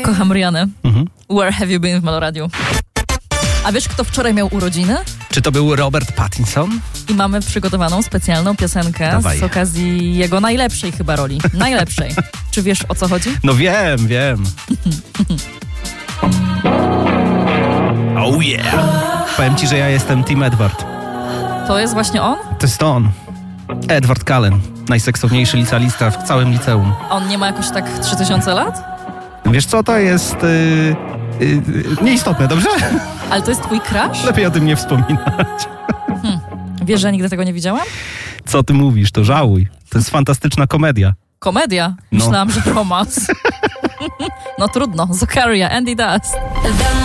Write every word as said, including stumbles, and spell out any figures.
Kocham Rihanę. Mhm. Where have you been w Meloradiu? A wiesz, kto wczoraj miał urodziny? Czy to był Robert Pattinson? I mamy przygotowaną specjalną piosenkę Dawaj. z okazji jego najlepszej chyba roli. Najlepszej. Czy wiesz, o co chodzi? No wiem, wiem. Oh yeah. Powiem ci, że ja jestem Team Edward. To jest właśnie on? To jest on. Edward Cullen. Najseksowniejszy licealista w całym liceum. A on nie ma jakoś tak trzy tysiące lat? Wiesz co, to jest... Yy, yy, nieistotne, dobrze? Ale to jest twój crush? Lepiej o tym nie wspominać. Hmm. Wiesz, że ja nigdy tego nie widziałam? Co ty mówisz? To żałuj. To jest fantastyczna komedia. Komedia? No. Myślałam, że romans. No trudno. Zakaria, Andy Dust.